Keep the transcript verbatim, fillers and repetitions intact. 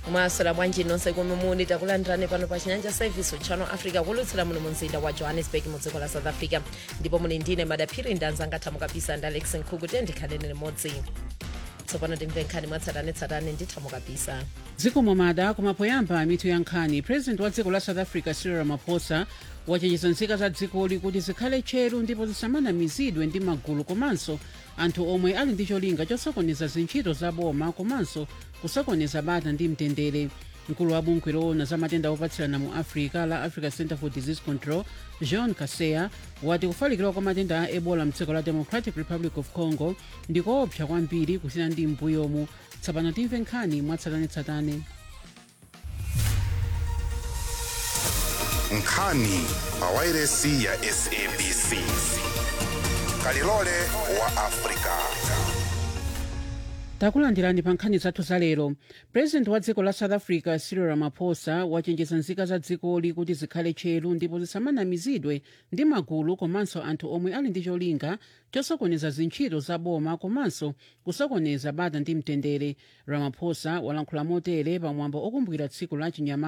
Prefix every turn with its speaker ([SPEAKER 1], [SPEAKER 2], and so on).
[SPEAKER 1] mwaswera bwanji nonse komwe muli takulandirani pano pa chinyanja service channel africa kulutsira muno mu mzinda wa johannesburg mu dziko la south africa ndipo muli ndine madaphiri ndanzanga thamu kabisa ndi alex nkhuku tendikhaleni limodzi tsopano timve nkhani mwatsatanetsatane ndi thamu kabisa.
[SPEAKER 2] dziko momada kumapoyamba mitu ya nkhani. president wa dziko la south africa cyril ramaphosa wachenjeza nzika za dzikoli kuti zikhale tcheru ndipo zisamanamizidwe ndi magulu komanso anthu omwe ali ndi cholinga chosokoneza zintchito za boma komanso kusokoneza bata ndi mtendere. mkulu wa bungwe loona za matenda opatsirana mu africa la africa center for disease control john kaseya wati kufalikira kwa matenda a ebola mdziko la democratic republic of congo ndikoopsa kwambiri kusiyana ndi mbuyomu. tsopano timve nkhani mwatsatanetsatane.
[SPEAKER 3] nkhani pawairesi ya S A B C kalilole wa Afrika.
[SPEAKER 2] takulandirani pa nkhani zathu za lero. president wa dziko la south africa cyril ramaphosa wachenjeza nzika za dzikoli kuti zikhale tcheru ndipo zisamanamizidwe ndi magulu komanso anthu omwe ali ndi cholinga chosokoneza zintchito za boma komanso kusokoneza bata ndi mtendere. ramaphosa walankhula motere pamwambo okumbukira tsiku la chinyamata